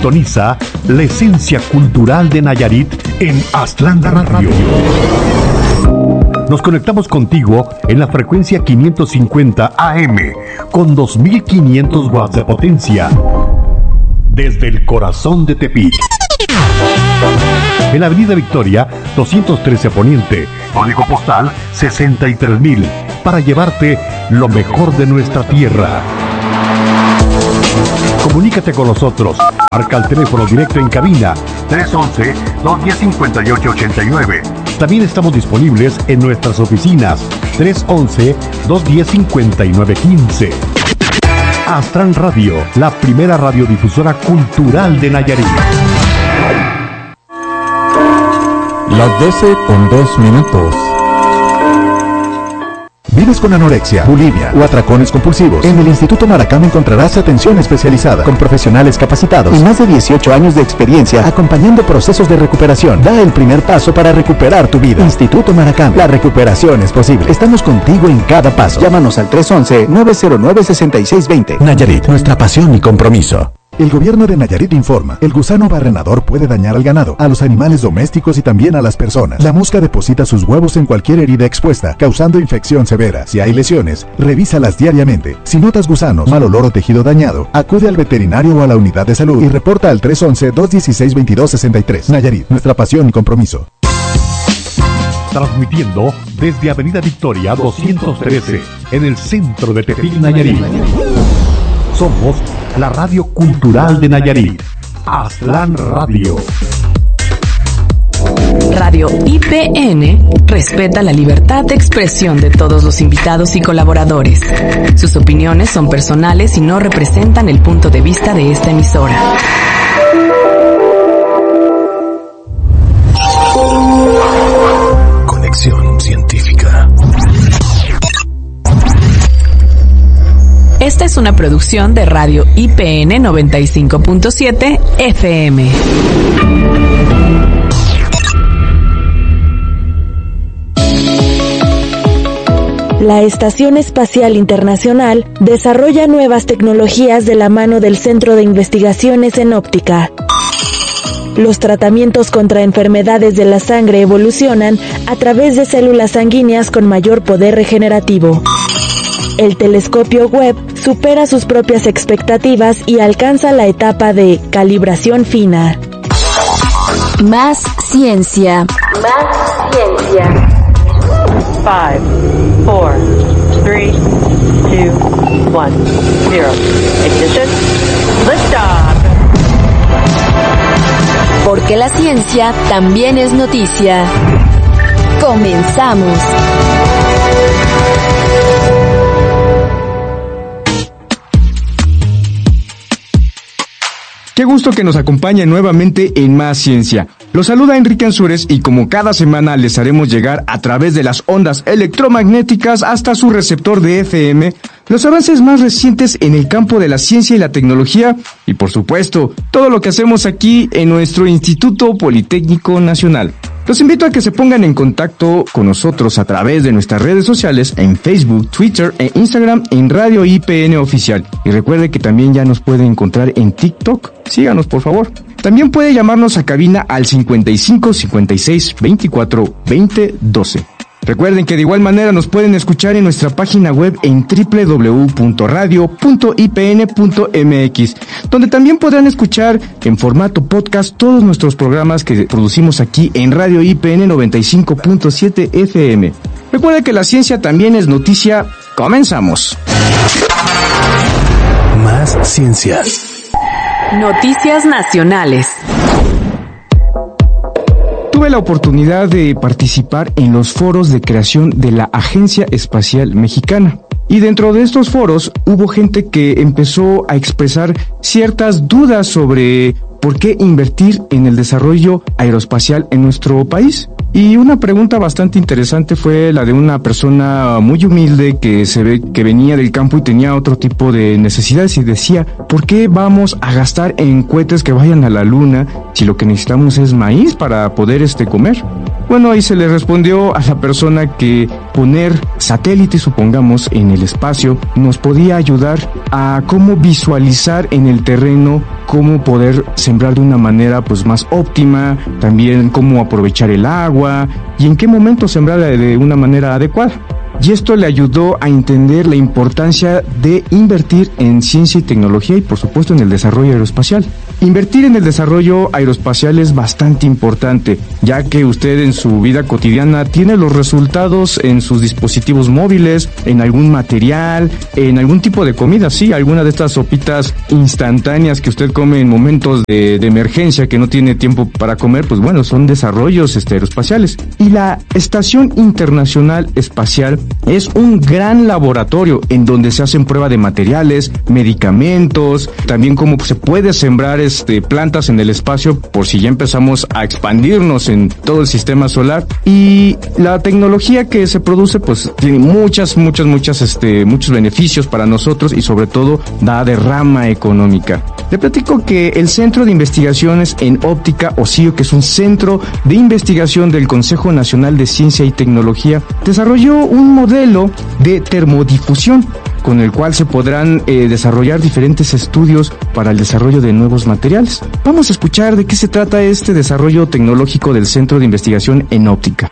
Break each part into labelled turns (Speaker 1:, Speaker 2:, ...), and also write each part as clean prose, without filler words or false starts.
Speaker 1: Sintoniza la esencia cultural de Nayarit en Aztlán Radio. Nos conectamos contigo en la frecuencia 550 AM con 2500 watts de potencia desde el corazón de Tepic. En la Avenida Victoria 213 Poniente, código postal 63000, para llevarte lo mejor de nuestra tierra. Comunícate con nosotros. Marca el teléfono directo en cabina 311-210-5889. También estamos disponibles en nuestras oficinas 311-210-5915. Aztlán Radio, la primera radiodifusora cultural de Nayarit.
Speaker 2: Las 12:02. ¿Vives con anorexia, bulimia o atracones compulsivos? En el Instituto Maracame encontrarás atención especializada con profesionales capacitados y más de 18 años de experiencia acompañando procesos de recuperación. Da el primer paso para recuperar tu vida. Instituto Maracame, la recuperación es posible. Estamos contigo en cada paso. Llámanos al 311-909-6620. Nayarit, nuestra pasión y compromiso. El gobierno de Nayarit informa, el gusano barrenador puede dañar al ganado, a los animales domésticos y también a las personas. La mosca deposita sus huevos en cualquier herida expuesta, causando infección severa. Si hay lesiones, revísalas diariamente. Si notas gusanos, mal olor o tejido dañado, acude al veterinario o a la unidad de salud y reporta al 311-216-2263. Nayarit, nuestra pasión y compromiso.
Speaker 1: Transmitiendo desde Avenida Victoria 213, en el centro de Tepic, Nayarit. Somos la radio cultural de Nayarit, Aztlán Radio.
Speaker 3: Radio IPN respeta la libertad de expresión de todos los invitados y colaboradores. Sus opiniones son personales y no representan el punto de vista de esta emisora.
Speaker 2: Conexión científica.
Speaker 3: Esta es una producción de Radio IPN 95.7 FM.
Speaker 4: La Estación Espacial Internacional desarrolla nuevas tecnologías de la mano del Centro de Investigaciones en Óptica. Los tratamientos contra enfermedades de la sangre evolucionan a través de células sanguíneas con mayor poder regenerativo. El telescopio Webb supera sus propias expectativas y alcanza la etapa de calibración fina.
Speaker 5: Más ciencia.
Speaker 6: Más ciencia. 5, 4, 3, 2, 1, 0. Ignition. Liftoff.
Speaker 5: Porque la ciencia también es noticia. Comenzamos.
Speaker 7: Qué gusto que nos acompañen nuevamente en Más Ciencia. Los saluda Enrique Ansúrez y como cada semana les haremos llegar a través de las ondas electromagnéticas hasta su receptor de FM los avances más recientes en el campo de la ciencia y la tecnología y por supuesto todo lo que hacemos aquí en nuestro Instituto Politécnico Nacional. Los invito a que se pongan en contacto con nosotros a través de nuestras redes sociales en Facebook, Twitter e Instagram en Radio IPN Oficial. Y recuerde que también ya nos puede encontrar en TikTok. Síganos, por favor. También puede llamarnos a cabina al 55 56 24 20 12. Recuerden que de igual manera nos pueden escuchar en nuestra página web en www.radio.ipn.mx, donde también podrán escuchar en formato podcast todos nuestros programas que producimos aquí en Radio IPN 95.7 FM. Recuerden que la ciencia también es noticia. Comenzamos.
Speaker 2: Más ciencia.
Speaker 3: Noticias nacionales.
Speaker 7: Tuve la oportunidad de participar en los foros de creación de la Agencia Espacial Mexicana. Y dentro de estos foros hubo gente que empezó a expresar ciertas dudas sobre por qué invertir en el desarrollo aeroespacial en nuestro país. Y una pregunta bastante interesante fue la de una persona muy humilde que se ve que venía del campo y tenía otro tipo de necesidades y decía, ¿por qué vamos a gastar en cohetes que vayan a la luna si lo que necesitamos es maíz para poder comer? Bueno, ahí se le respondió a la persona que poner satélites, supongamos, en el espacio nos podía ayudar a cómo visualizar en el terreno cómo poder sembrar de una manera pues más óptima, también cómo aprovechar el agua y en qué momento sembrar de una manera adecuada. Y esto le ayudó a entender la importancia de invertir en ciencia y tecnología y por supuesto en el desarrollo aeroespacial. Invertir en el desarrollo aeroespacial es bastante importante, ya que usted en su vida cotidiana tiene los resultados en sus dispositivos móviles, en algún material, en algún tipo de comida, sí, alguna de estas sopitas instantáneas que usted come en momentos de emergencia que no tiene tiempo para comer, pues bueno, son desarrollos aeroespaciales. Y la Estación Internacional Espacial es un gran laboratorio en donde se hacen pruebas de materiales, medicamentos, también cómo se puede sembrar plantas en el espacio por si ya empezamos a expandirnos en todo el sistema solar. Y la tecnología que se produce pues tiene muchos beneficios para nosotros y sobre todo da derrama económica. Le platico que el Centro de Investigaciones en Óptica, o CIO, que es un centro de investigación del Consejo Nacional de Ciencia y Tecnología, desarrolló un modelo de termodifusión con el cual se podrán desarrollar diferentes estudios para el desarrollo de nuevos materiales. Vamos a escuchar de qué se trata este desarrollo tecnológico del Centro de Investigación en Óptica.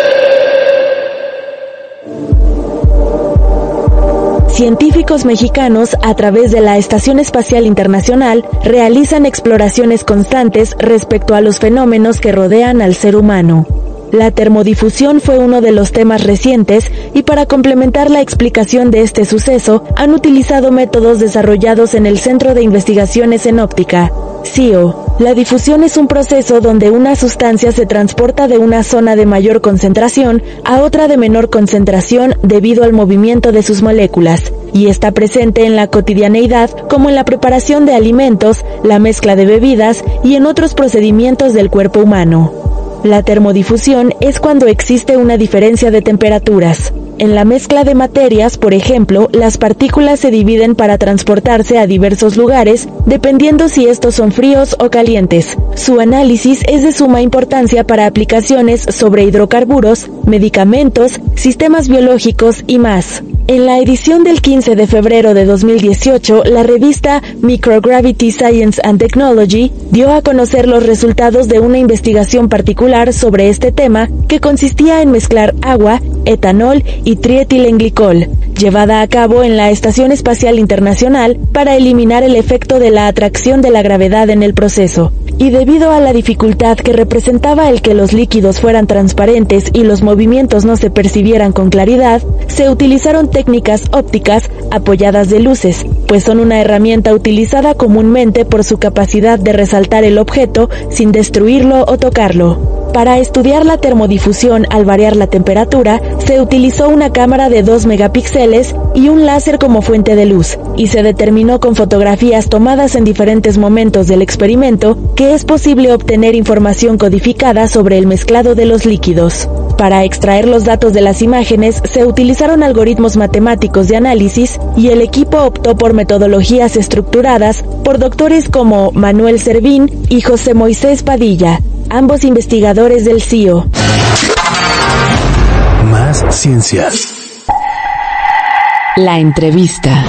Speaker 4: Científicos mexicanos, a través de la Estación Espacial Internacional, realizan exploraciones constantes respecto a los fenómenos que rodean al ser humano. La termodifusión fue uno de los temas recientes y para complementar la explicación de este suceso han utilizado métodos desarrollados en el Centro de Investigaciones en Óptica, CIO. La difusión es un proceso donde una sustancia se transporta de una zona de mayor concentración a otra de menor concentración debido al movimiento de sus moléculas, y está presente en la cotidianeidad como en la preparación de alimentos, la mezcla de bebidas y en otros procedimientos del cuerpo humano. La termodifusión es cuando existe una diferencia de temperaturas. En la mezcla de materias, por ejemplo, las partículas se dividen para transportarse a diversos lugares, dependiendo si estos son fríos o calientes. Su análisis es de suma importancia para aplicaciones sobre hidrocarburos, medicamentos, sistemas biológicos y más. En la edición del 15 de febrero de 2018, la revista Microgravity Science and Technology dio a conocer los resultados de una investigación particular sobre este tema que consistía en mezclar agua, etanol y trietilenglicol, llevada a cabo en la Estación Espacial Internacional para eliminar el efecto de la atracción de la gravedad en el proceso. Y debido a la dificultad que representaba el que los líquidos fueran transparentes y los movimientos no se percibieran con claridad, se utilizaron técnicas ópticas apoyadas de luces, pues son una herramienta utilizada comúnmente por su capacidad de resaltar el objeto sin destruirlo o tocarlo. Para estudiar la termodifusión al variar la temperatura, se utilizó una cámara de 2 megapíxeles y un láser como fuente de luz, y se determinó con fotografías tomadas en diferentes momentos del experimento que es posible obtener información codificada sobre el mezclado de los líquidos. Para extraer los datos de las imágenes, se utilizaron algoritmos matemáticos de análisis y el equipo optó por metodologías estructuradas por doctores como Manuel Servín y José Moisés Padilla, ambos investigadores del CIO.
Speaker 1: Más ciencia.
Speaker 3: La entrevista.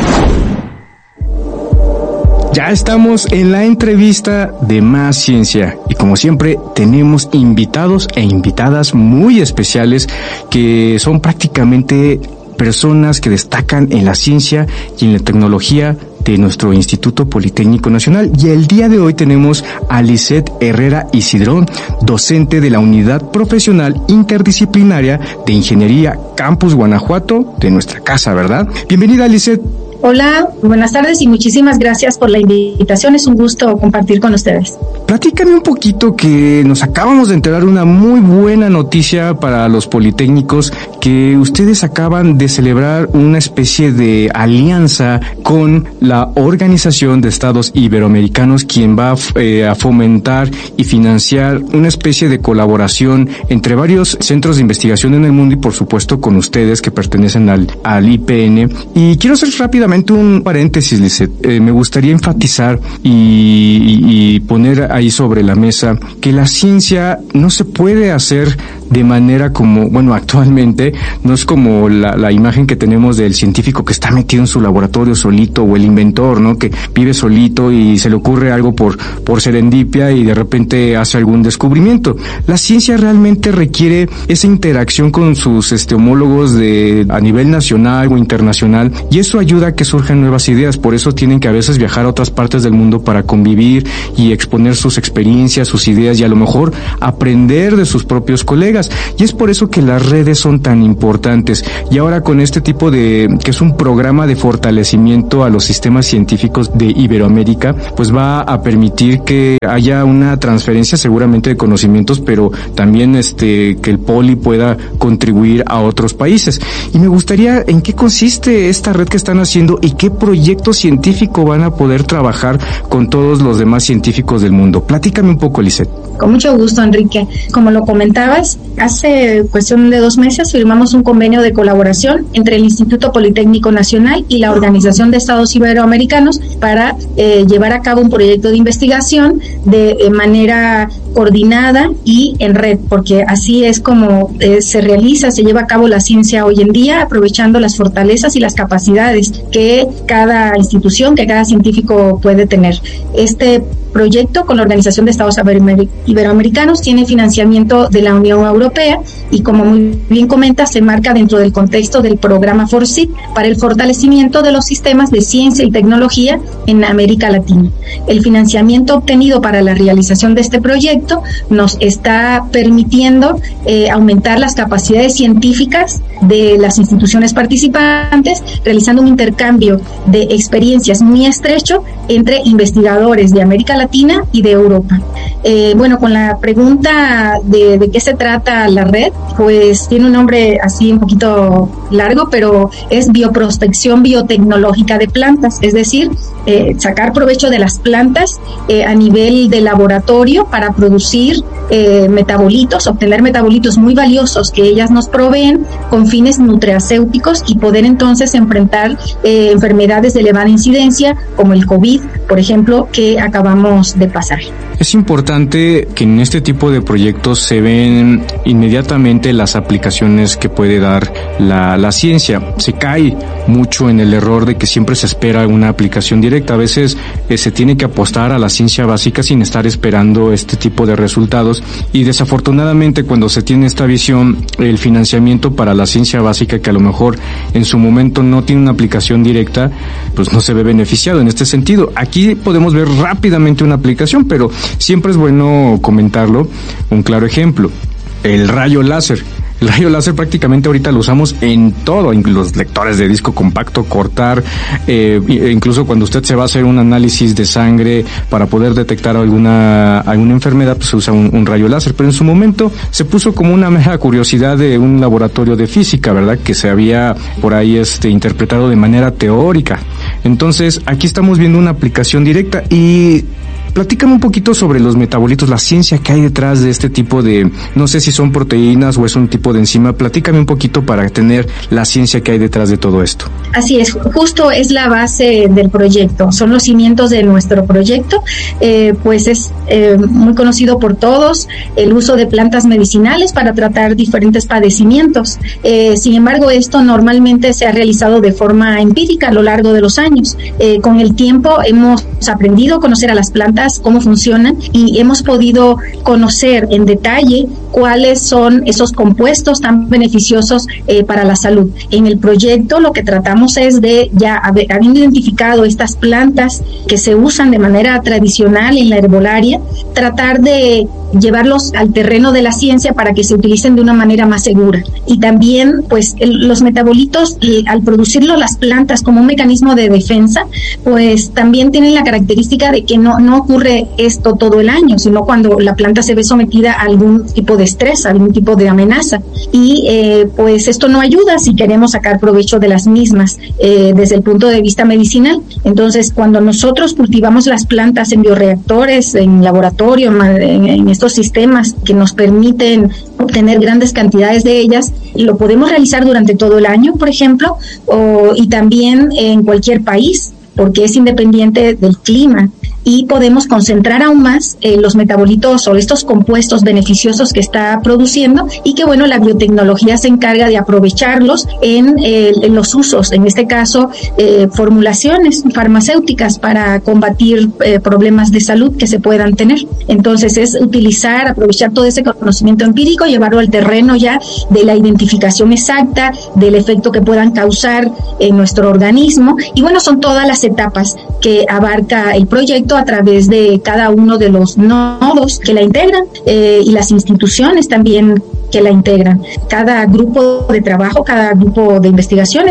Speaker 7: Ya estamos en la entrevista de Más Ciencia y como siempre tenemos invitados e invitadas muy especiales que son prácticamente personas que destacan en la ciencia y en la tecnología de nuestro Instituto Politécnico Nacional. Y el día de hoy tenemos a Lisette Herrera Isidrón, docente de la Unidad Profesional Interdisciplinaria de Ingeniería Campus Guanajuato, de nuestra casa, ¿verdad? Bienvenida, Lisette.
Speaker 8: Hola, buenas tardes y muchísimas gracias por la invitación. Es un gusto compartir con ustedes.
Speaker 7: Platícame un poquito que nos acabamos de enterar una muy buena noticia para los politécnicos, que ustedes acaban de celebrar una especie de alianza con la Organización de Estados Iberoamericanos, quien va a fomentar y financiar una especie de colaboración entre varios centros de investigación en el mundo y por supuesto con ustedes que pertenecen al IPN. Y quiero hacer rápidamente un paréntesis, Lisette. Me gustaría enfatizar y poner ahí sobre la mesa que la ciencia no se puede hacer de manera como, bueno, actualmente no es como la imagen que tenemos del científico que está metido en su laboratorio solito, o el inventor, ¿no? Que vive solito y se le ocurre algo por serendipia y de repente hace algún descubrimiento. La ciencia realmente requiere esa interacción con sus homólogos a nivel nacional o internacional, y eso ayuda a que surjan nuevas ideas. Por eso tienen que a veces viajar a otras partes del mundo para convivir y exponer sus experiencias, sus ideas, y a lo mejor aprender de sus propios colegas. Y es por eso que las redes son tan importantes. Y ahora con este tipo que es un programa de fortalecimiento a los sistemas científicos de Iberoamérica, pues va a permitir que haya una transferencia seguramente de conocimientos, pero también que el Poli pueda contribuir a otros países. Y me gustaría, ¿en qué consiste esta red que están haciendo y qué proyecto científico van a poder trabajar con todos los demás científicos del mundo? Platícame un poco, Lisette.
Speaker 8: Con mucho gusto, Enrique. Como lo comentabas, hace cuestión de 2 meses firmamos un convenio de colaboración entre el Instituto Politécnico Nacional y la Organización de Estados Iberoamericanos para llevar a cabo un proyecto de investigación de manera coordinada y en red, porque así es como se lleva a cabo la ciencia hoy en día, aprovechando las fortalezas y las capacidades que cada institución, que cada científico puede tener. Este proyecto con la Organización de Estados Iberoamericanos tiene financiamiento de la Unión Europea y, como muy bien comenta, se marca dentro del contexto del programa FORCIT para el fortalecimiento de los sistemas de ciencia y tecnología en América Latina. El financiamiento obtenido para la realización de este proyecto nos está permitiendo aumentar las capacidades científicas de las instituciones participantes, realizando un intercambio de experiencias muy estrecho entre investigadores de América Latina y de Europa. Bueno, con la pregunta de qué se trata la red, pues tiene un nombre así un poquito largo, pero es bioprospección biotecnológica de plantas, es decir, sacar provecho de las plantas a nivel de laboratorio para producir metabolitos, obtener metabolitos muy valiosos que ellas nos proveen con fines nutracéuticos y poder entonces enfrentar enfermedades de elevada incidencia como el COVID, por ejemplo, que acabamos de pasar.
Speaker 7: Es importante que en este tipo de proyectos se ven inmediatamente las aplicaciones que puede dar la ciencia. Se cae mucho en el error de que siempre se espera una aplicación directa. A veces se tiene que apostar a la ciencia básica sin estar esperando este tipo de resultados, y desafortunadamente cuando se tiene esta visión, el financiamiento para la ciencia básica, que a lo mejor en su momento no tiene una aplicación directa, pues no se ve beneficiado en este sentido. Aquí podemos ver rápidamente una aplicación, pero siempre es bueno comentarlo. Un claro ejemplo, el rayo láser. El rayo láser prácticamente ahorita lo usamos en todo, en los lectores de disco compacto, cortar, incluso cuando usted se va a hacer un análisis de sangre para poder detectar alguna enfermedad, pues se usa un rayo láser. Pero en su momento se puso como una mera curiosidad de un laboratorio de física, ¿verdad? Que se había por ahí interpretado de manera teórica. Entonces, aquí estamos viendo una aplicación directa. Y platícame un poquito sobre los metabolitos, la ciencia que hay detrás de este tipo de, no sé si son proteínas o es un tipo de enzima. Platícame un poquito para tener la ciencia que hay detrás de todo esto.
Speaker 8: Así es, justo es la base del proyecto, son los cimientos de nuestro proyecto. Pues es muy conocido por todos el uso de plantas medicinales para tratar diferentes padecimientos. Sin embargo, esto normalmente se ha realizado de forma empírica a lo largo de los años. Con el tiempo hemos aprendido a conocer a las plantas, cómo funcionan, y hemos podido conocer en detalle cuáles son esos compuestos tan beneficiosos para la salud. En el proyecto lo que tratamos es de, ya habiendo identificado estas plantas que se usan de manera tradicional en la herbolaria, tratar de llevarlos al terreno de la ciencia para que se utilicen de una manera más segura. Y también, pues, los metabolitos, al producirlo las plantas como un mecanismo de defensa, pues también tienen la característica de que no ocurre esto todo el año, sino cuando la planta se ve sometida a algún tipo de estrés, a algún tipo de amenaza. Y pues esto no ayuda si queremos sacar provecho de las mismas desde el punto de vista medicinal. Entonces, cuando nosotros cultivamos las plantas en bioreactores, en laboratorio, en estos sistemas que nos permiten obtener grandes cantidades de ellas, lo podemos realizar durante todo el año, por ejemplo, y también en cualquier país, porque es independiente del clima. y podemos concentrar aún más los metabolitos o estos compuestos beneficiosos que está produciendo, y que bueno, la biotecnología se encarga de aprovecharlos en los usos, en este caso formulaciones farmacéuticas para combatir problemas de salud que se puedan tener. Entonces es aprovechar todo ese conocimiento empírico, llevarlo al terreno ya de la identificación exacta del efecto que puedan causar en nuestro organismo, y bueno, son todas las etapas que abarca el proyecto a través de cada uno de los nodos que la integran y las instituciones también que la integran. Cada grupo de trabajo, cada grupo de investigación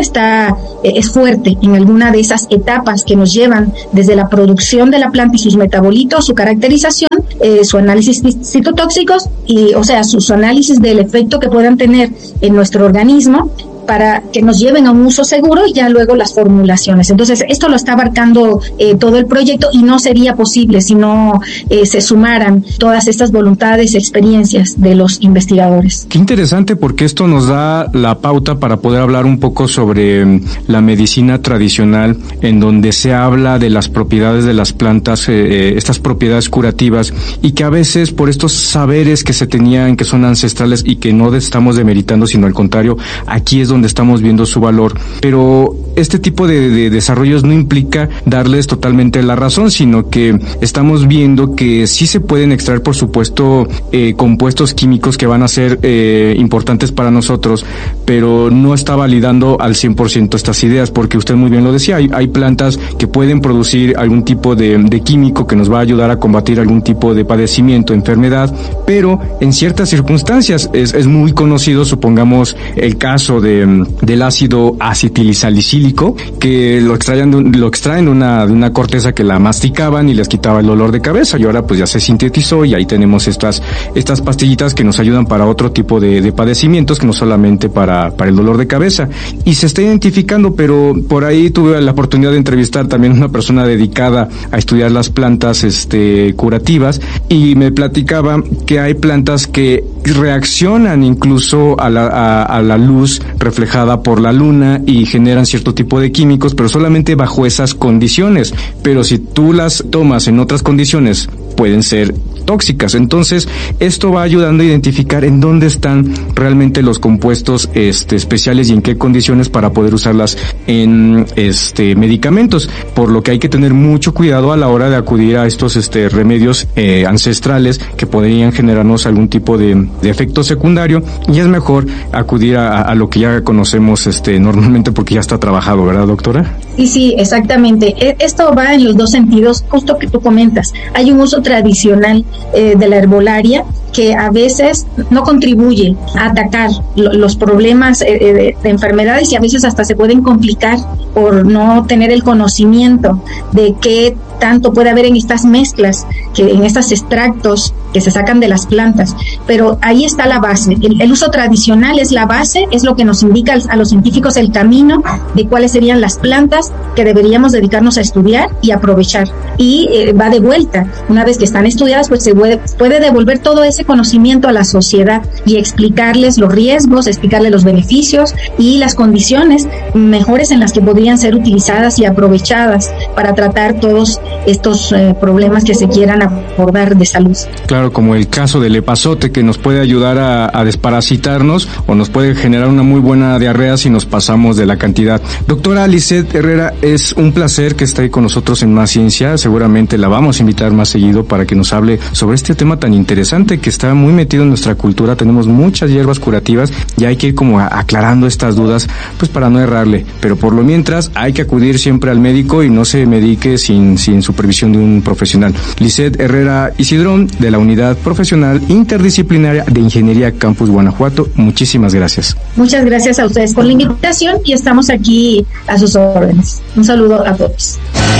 Speaker 8: es fuerte en alguna de esas etapas que nos llevan desde la producción de la planta y sus metabolitos, su caracterización, su análisis citotóxicos y, o sea, sus análisis del efecto que puedan tener en nuestro organismo, para que nos lleven a un uso seguro, y ya luego las formulaciones. Entonces, esto lo está abarcando todo el proyecto, y no sería posible si no se sumaran todas estas voluntades y experiencias de los investigadores.
Speaker 7: Qué interesante, porque esto nos da la pauta para poder hablar un poco sobre la medicina tradicional, en donde se habla de las propiedades de las plantas, estas propiedades curativas, y que a veces por estos saberes que se tenían, que son ancestrales y que no estamos demeritando, sino al contrario, aquí es donde estamos viendo su valor. Pero este tipo de desarrollos no implica darles totalmente la razón, sino que estamos viendo que sí se pueden extraer, por supuesto, compuestos químicos que van a ser importantes para nosotros, pero no está validando al 100% estas ideas, porque usted muy bien lo decía, hay plantas que pueden producir algún tipo de químico que nos va a ayudar a combatir algún tipo de padecimiento, enfermedad, pero en ciertas circunstancias es muy conocido, supongamos el caso del ácido acetilsalicílico, que lo extraen de una corteza que la masticaban y les quitaba el dolor de cabeza, y ahora pues ya se sintetizó, y ahí tenemos estas pastillitas que nos ayudan para otro tipo de padecimientos, que no solamente para el dolor de cabeza, y se está identificando. Pero por ahí tuve la oportunidad de entrevistar también a una persona dedicada a estudiar las plantas curativas, y me platicaba que hay plantas que reaccionan incluso a la luz reflejada por la luna y generan cierto tipo de químicos, pero solamente bajo esas condiciones. Pero si tú las tomas en otras condiciones, pueden ser tóxicas. Entonces, esto va ayudando a identificar en dónde están realmente los compuestos especiales y en qué condiciones para poder usarlas en medicamentos, por lo que hay que tener mucho cuidado a la hora de acudir a estos remedios ancestrales que podrían generarnos algún tipo de efecto secundario, y es mejor acudir a lo que ya conocemos normalmente, porque ya está trabajado, ¿verdad, doctora?
Speaker 8: Sí, exactamente. Esto va en los dos sentidos, justo que tú comentas. Hay un uso tradicional de la herbolaria que a veces no contribuye a atacar los problemas de enfermedades, y a veces hasta se pueden complicar por no tener el conocimiento de qué tanto puede haber en estas mezclas, en estos extractos que se sacan de las plantas. Pero ahí está la base. El uso tradicional es la base, es lo que nos indica a los científicos el camino de cuáles serían las plantas que deberíamos dedicarnos a estudiar y aprovechar. Y va de vuelta. Una vez que están estudiadas, pues se puede devolver todo ese conocimiento a la sociedad y explicarles los riesgos, explicarles los beneficios y las condiciones mejores en las que podrían ser utilizadas y aprovechadas para tratar todos estos problemas que se quieran abordar de salud.
Speaker 7: Claro, como el caso del epazote, que nos puede ayudar a desparasitarnos, o nos puede generar una muy buena diarrea si nos pasamos de la cantidad. Doctora Lisette Herrera, es un placer que esté con nosotros en Más Ciencia. Seguramente la vamos a invitar más seguido para que nos hable sobre este tema tan interesante que está muy metido en nuestra cultura. Tenemos muchas hierbas curativas y hay que ir como aclarando estas dudas, pues para no errarle. Pero por lo mientras hay que acudir siempre al médico y no se medique sin supervisión de un profesional. Lisette Herrera Isidrón, de la Unidad Profesional Interdisciplinaria de Ingeniería Campus Guanajuato, muchísimas gracias.
Speaker 8: Muchas gracias a ustedes por la invitación y estamos aquí a sus órdenes. Un saludo a todos.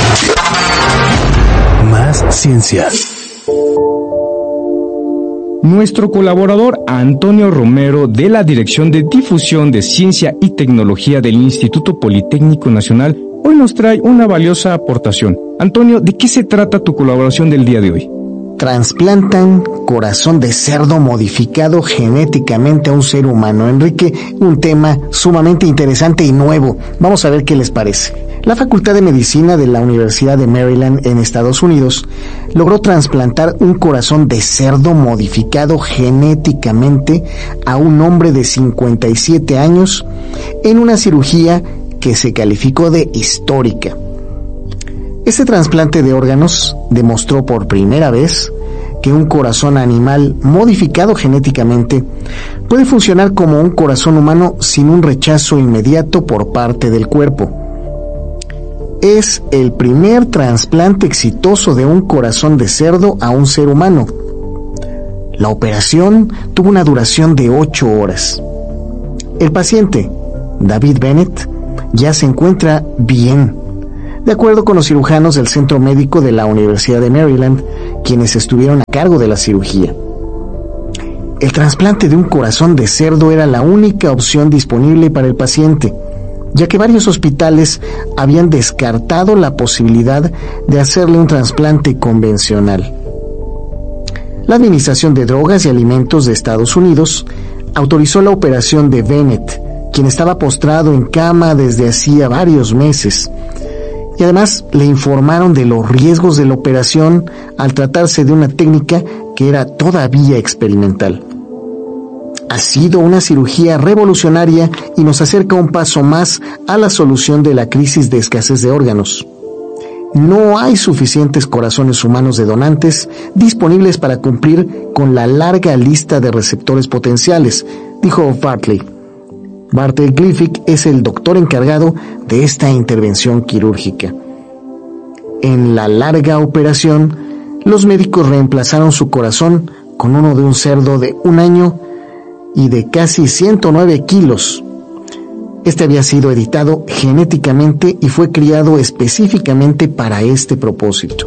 Speaker 2: Más Ciencia.
Speaker 7: Nuestro colaborador Antonio Romero, de la Dirección de Difusión de Ciencia y Tecnología del Instituto Politécnico Nacional, hoy nos trae una valiosa aportación. Antonio, ¿de qué se trata tu colaboración del día de hoy?
Speaker 9: Transplantan corazón de cerdo modificado genéticamente a un ser humano. Enrique, un tema sumamente interesante y nuevo. Vamos a ver qué les parece. La Facultad de Medicina de la Universidad de Maryland en Estados Unidos logró trasplantar un corazón de cerdo modificado genéticamente a un hombre de 57 años en una cirugía que se calificó de histórica. Este trasplante de órganos demostró por primera vez que un corazón animal modificado genéticamente puede funcionar como un corazón humano sin un rechazo inmediato por parte del cuerpo. Es el primer trasplante exitoso de un corazón de cerdo a un ser humano. La operación tuvo una duración de 8 horas. El paciente, David Bennett, ya se encuentra bien, de acuerdo con los cirujanos del Centro Médico de la Universidad de Maryland, quienes estuvieron a cargo de la cirugía. El trasplante de un corazón de cerdo era la única opción disponible para el paciente, ya que varios hospitales habían descartado la posibilidad de hacerle un trasplante convencional. La Administración de Drogas y Alimentos de Estados Unidos autorizó la operación de Bennett, quien estaba postrado en cama desde hacía varios meses, y además le informaron de los riesgos de la operación al tratarse de una técnica que era todavía experimental. Ha sido una cirugía revolucionaria y nos acerca un paso más a la solución de la crisis de escasez de órganos. No hay suficientes corazones humanos de donantes disponibles para cumplir con la larga lista de receptores potenciales, dijo Bartley. Bartley Glific es el doctor encargado de esta intervención quirúrgica. En la larga operación, los médicos reemplazaron su corazón con uno de un cerdo de 1 año y de casi 109 kilos. Este había sido editado genéticamente y fue criado específicamente para este propósito.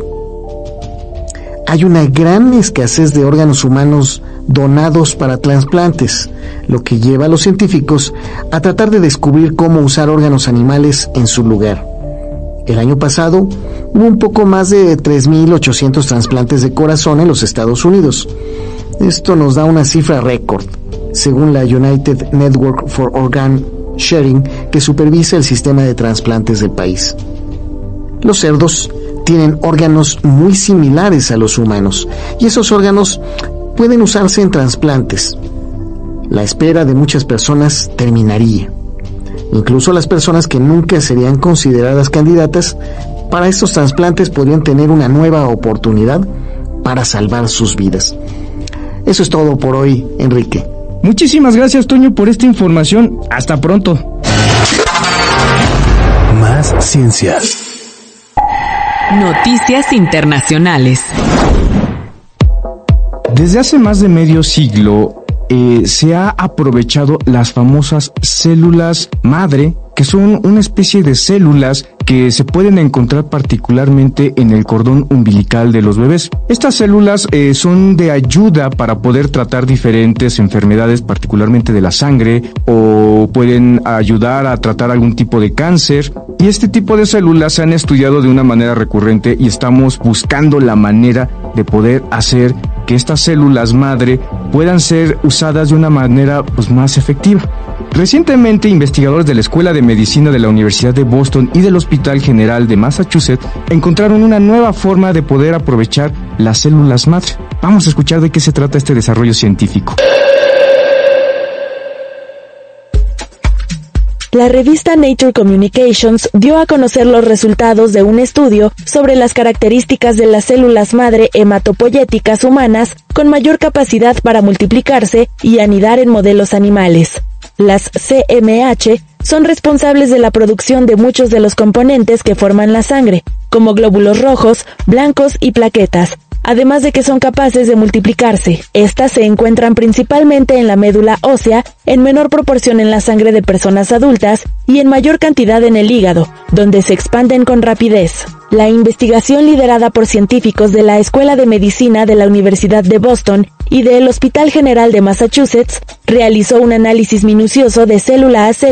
Speaker 9: Hay una gran escasez de órganos humanos donados para trasplantes, lo que lleva a los científicos a tratar de descubrir cómo usar órganos animales en su lugar. El año pasado hubo un poco más de 3.800 trasplantes de corazón en los Estados Unidos. Esto nos da una cifra récord, según la United Network for Organ Sharing, que supervisa el sistema de trasplantes del país. Los cerdos tienen órganos muy similares a los humanos, y esos órganos pueden usarse en trasplantes. La espera de muchas personas terminaría. Incluso las personas que nunca serían consideradas candidatas para estos trasplantes podrían tener una nueva oportunidad para salvar sus vidas. Eso es todo por hoy, Enrique.
Speaker 7: Muchísimas gracias, Toño, por esta información. Hasta pronto.
Speaker 1: Más ciencias.
Speaker 3: Noticias internacionales.
Speaker 7: Desde hace más de medio siglo se ha aprovechado las famosas células madre, que son una especie de células que se pueden encontrar particularmente en el cordón umbilical de los bebés. Estas células son de ayuda para poder tratar diferentes enfermedades, particularmente de la sangre, o pueden ayudar a tratar algún tipo de cáncer. Y este tipo de células se han estudiado de una manera recurrente y estamos buscando la manera de poder hacer que estas células madre puedan ser usadas de una manera más efectiva. Recientemente, investigadores de la Escuela de Medicina de la Universidad de Boston y del Hospital General de Massachusetts encontraron una nueva forma de poder aprovechar las células madre. Vamos a escuchar de qué se trata este desarrollo científico.
Speaker 4: La revista Nature Communications dio a conocer los resultados de un estudio sobre las características de las células madre hematopoyéticas humanas con mayor capacidad para multiplicarse y anidar en modelos animales. Las CMH son responsables de la producción de muchos de los componentes que forman la sangre, como glóbulos rojos, blancos y plaquetas, además de que son capaces de multiplicarse. Estas se encuentran principalmente en la médula ósea, en menor proporción en la sangre de personas adultas y en mayor cantidad en el hígado, donde se expanden con rapidez. La investigación, liderada por científicos de la Escuela de Medicina de la Universidad de Boston y del Hospital General de Massachusetts, realizó un análisis minucioso de célula a célula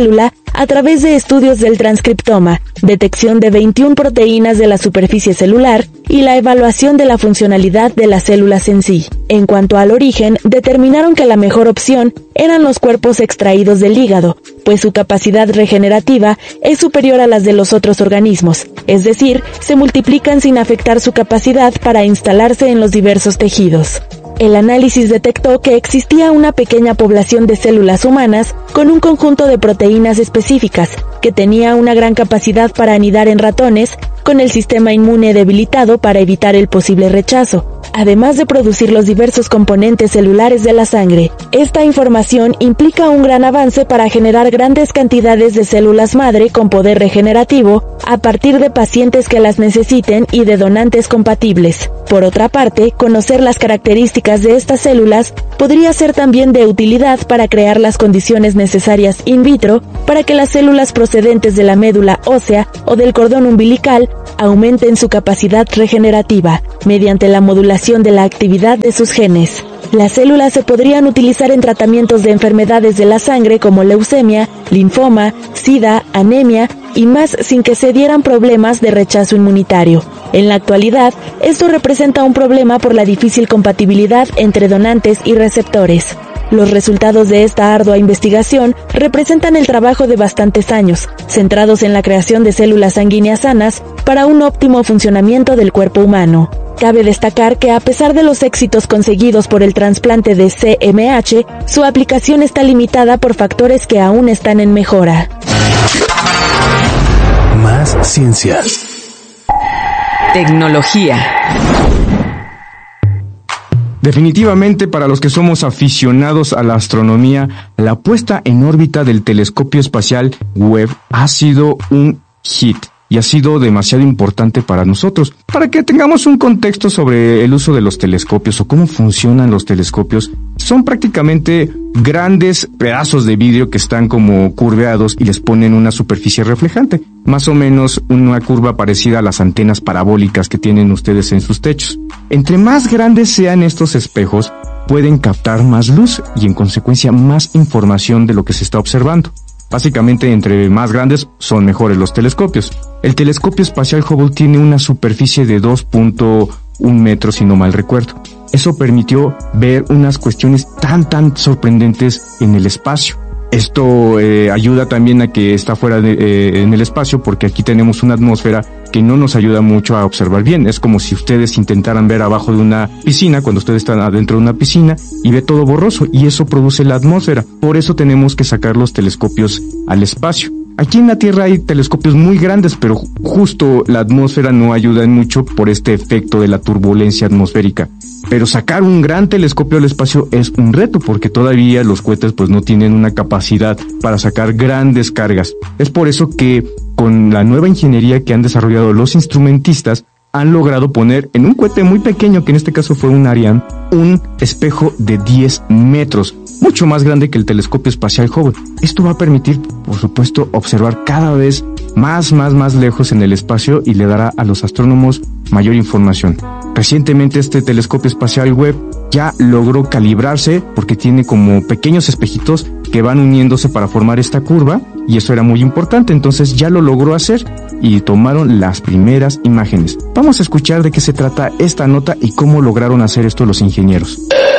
Speaker 4: a través de estudios del transcriptoma, detección de 21 proteínas de la superficie celular y la evaluación de la funcionalidad de las células en sí. En cuanto al origen, determinaron que la mejor opción eran los cuerpos extraídos del hígado, pues su capacidad regenerativa es superior a las de los otros organismos, es decir, se multiplican sin afectar su capacidad para instalarse en los diversos tejidos. El análisis detectó que existía una pequeña población de células humanas con un conjunto de proteínas específicas, que tenía una gran capacidad para anidar en ratones, con el sistema inmune debilitado para evitar el posible rechazo, además de producir los diversos componentes celulares de la sangre. Esta información implica un gran avance para generar grandes cantidades de células madre con poder regenerativo a partir de pacientes que las necesiten y de donantes compatibles. Por otra parte, conocer las características de estas células podría ser también de utilidad para crear las condiciones necesarias in vitro para que las células procedentes de la médula ósea o del cordón umbilical aumenten su capacidad regenerativa mediante la modulación de la actividad de sus genes. Las células se podrían utilizar en tratamientos de enfermedades de la sangre como leucemia, linfoma, sida, anemia y más sin que se dieran problemas de rechazo inmunitario. En la actualidad, esto representa un problema por la difícil compatibilidad entre donantes y receptores. Los resultados de esta ardua investigación representan el trabajo de bastantes años, centrados en la creación de células sanguíneas sanas para un óptimo funcionamiento del cuerpo humano. Cabe destacar que a pesar de los éxitos conseguidos por el trasplante de CMH, su aplicación está limitada por factores que aún están en mejora.
Speaker 1: Más ciencia.
Speaker 3: Tecnología.
Speaker 7: Definitivamente, para los que somos aficionados a la astronomía, la puesta en órbita del telescopio espacial Webb ha sido un hit y ha sido demasiado importante para nosotros. Para que tengamos un contexto sobre el uso de los telescopios o cómo funcionan los telescopios, son prácticamente grandes pedazos de vidrio que están como curveados y les ponen una superficie reflejante, más o menos una curva parecida a las antenas parabólicas que tienen ustedes en sus techos. Entre más grandes sean estos espejos, pueden captar más luz y en consecuencia más información de lo que se está observando. Básicamente, entre más grandes son mejores los telescopios. El telescopio espacial Hubble tiene una superficie de 2.1 metros, si no mal recuerdo. Eso permitió ver unas cuestiones tan sorprendentes en el espacio. Esto ayuda también a que está fuera en el espacio, porque aquí tenemos una atmósfera que no nos ayuda mucho a observar bien. Es como si ustedes intentaran ver abajo de una piscina, cuando ustedes están adentro de una piscina, y ve todo borroso, y eso produce la atmósfera. Por eso tenemos que sacar los telescopios al espacio. Aquí en la Tierra hay telescopios muy grandes, pero justo la atmósfera no ayuda en mucho por este efecto de la turbulencia atmosférica. Pero sacar un gran telescopio al espacio es un reto, porque todavía los cohetes pues no tienen una capacidad para sacar grandes cargas. Es por eso que con la nueva ingeniería que han desarrollado los instrumentistas, han logrado poner en un cohete muy pequeño, que en este caso fue un Ariane, un espejo de 10 metros, mucho más grande que el telescopio espacial Hubble. Esto va a permitir, por supuesto, observar cada vez más lejos en el espacio y le dará a los astrónomos mayor información. Recientemente este telescopio espacial Webb ya logró calibrarse porque tiene como pequeños espejitos que van uniéndose para formar esta curva, y eso era muy importante. Entonces ya lo logró hacer y tomaron las primeras imágenes. Vamos a escuchar de qué se trata esta nota y cómo lograron hacer esto los ingenieros.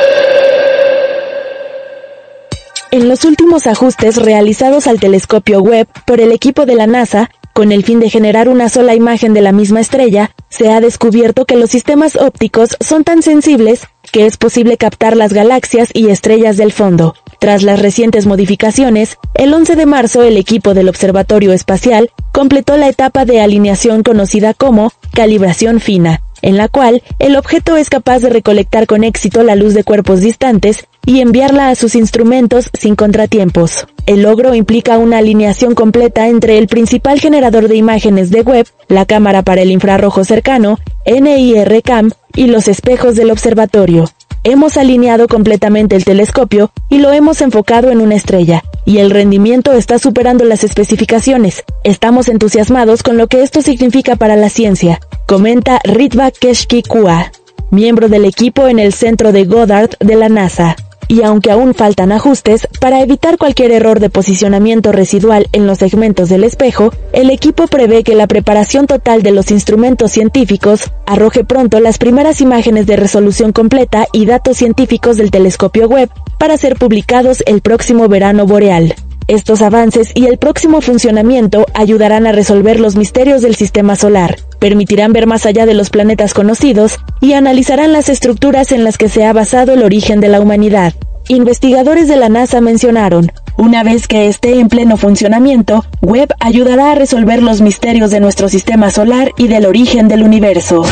Speaker 4: En los últimos ajustes realizados al telescopio Webb por el equipo de la NASA, con el fin de generar una sola imagen de la misma estrella, se ha descubierto que los sistemas ópticos son tan sensibles que es posible captar las galaxias y estrellas del fondo. Tras las recientes modificaciones, el 11 de marzo el equipo del Observatorio Espacial completó la etapa de alineación conocida como calibración fina, en la cual el objeto es capaz de recolectar con éxito la luz de cuerpos distantes y enviarla a sus instrumentos sin contratiempos. El logro implica una alineación completa entre el principal generador de imágenes de Webb, la cámara para el infrarrojo cercano, NIRCam, y los espejos del observatorio. Hemos alineado completamente el telescopio y lo hemos enfocado en una estrella, y el rendimiento está superando las especificaciones. Estamos entusiasmados con lo que esto significa para la ciencia, comenta Ritva Keshki Kua, miembro del equipo en el centro de Goddard de la NASA. Y aunque aún faltan ajustes, para evitar cualquier error de posicionamiento residual en los segmentos del espejo, el equipo prevé que la preparación total de los instrumentos científicos arroje pronto las primeras imágenes de resolución completa y datos científicos del telescopio Webb para ser publicados el próximo verano boreal. Estos avances y el próximo funcionamiento ayudarán a resolver los misterios del sistema solar, permitirán ver más allá de los planetas conocidos y analizarán las estructuras en las que se ha basado el origen de la humanidad. Investigadores de la NASA mencionaron, una vez que esté en pleno funcionamiento, Webb ayudará a resolver los misterios de nuestro sistema solar y del origen del universo.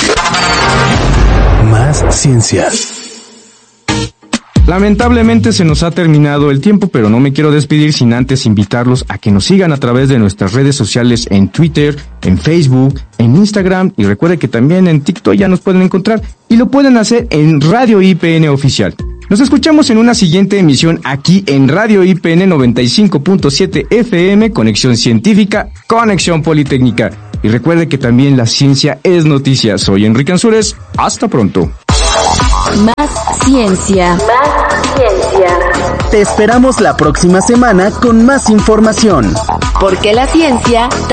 Speaker 2: Más ciencia.
Speaker 7: Lamentablemente se nos ha terminado el tiempo, pero no me quiero despedir sin antes invitarlos a que nos sigan a través de nuestras redes sociales en Twitter, en Facebook, en Instagram y recuerde que también en TikTok ya nos pueden encontrar y lo pueden hacer en Radio IPN Oficial. Nos escuchamos en una siguiente emisión aquí en Radio IPN 95.7 FM, Conexión Científica, Conexión Politécnica. Y recuerde que también la ciencia es noticia. Soy Enrique Ansúrez. Hasta pronto.
Speaker 5: Más ciencia.
Speaker 10: Más ciencia.
Speaker 11: Te esperamos la próxima semana con más información.
Speaker 5: Porque la ciencia